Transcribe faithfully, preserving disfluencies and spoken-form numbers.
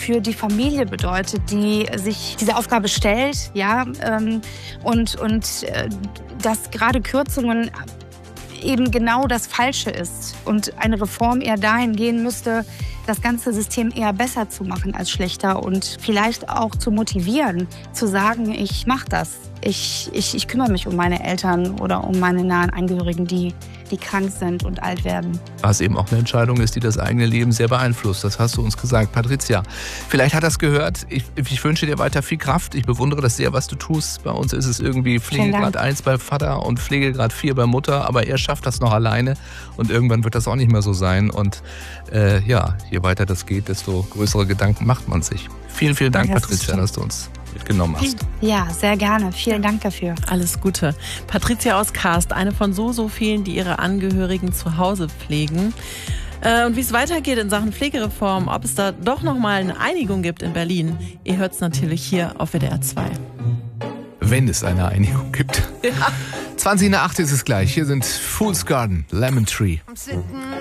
für die Familie bedeutet, die sich diese Aufgabe stellt, ja, ähm, und, und äh, dass gerade Kürzungen eben genau das Falsche ist und eine Reform eher dahin gehen müsste, das ganze System eher besser zu machen als schlechter und vielleicht auch zu motivieren, zu sagen, ich mache das. Ich, ich, ich kümmere mich um meine Eltern oder um meine nahen Angehörigen, die, die krank sind und alt werden. Was eben auch eine Entscheidung ist, die das eigene Leben sehr beeinflusst. Das hast du uns gesagt, Patricia. Vielleicht hat er es gehört. Ich, ich wünsche dir weiter viel Kraft. Ich bewundere das sehr, was du tust. Bei uns ist es irgendwie Pflegegrad eins bei Vater und Pflegegrad vier bei Mutter. Aber er schafft das noch alleine. Und irgendwann wird das auch nicht mehr so sein. Und äh, ja, je weiter das geht, desto größere Gedanken macht man sich. Vielen, vielen Dank, das Patricia, dass du uns mitgenommen hast. Ja, sehr gerne. Vielen Dank dafür. Alles Gute. Patricia aus Karst, eine von so, so vielen, die ihre Angehörigen zu Hause pflegen. Äh, und wie es weitergeht in Sachen Pflegereform, ob es da doch nochmal eine Einigung gibt in Berlin, ihr hört es natürlich hier auf W D R zwei. Wenn es eine Einigung gibt. Ja. zwanzig nach acht ist es gleich. Hier sind Fool's Garden, Lemon Tree.